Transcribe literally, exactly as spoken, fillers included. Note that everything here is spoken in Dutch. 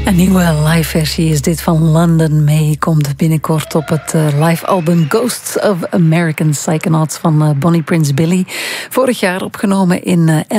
Een nieuwe live versie is dit van London May. Komt binnenkort op het uh, live album Ghosts of American Psychonauts van uh, Bonnie Prince Billy. Vorig jaar opgenomen in uh,